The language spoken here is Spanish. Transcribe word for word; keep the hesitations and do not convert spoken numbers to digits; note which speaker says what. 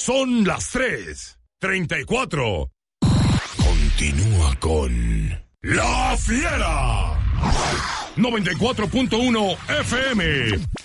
Speaker 1: Son las tres treinta y cuatro. Continúa con La Fiera. noventa y cuatro punto uno F M.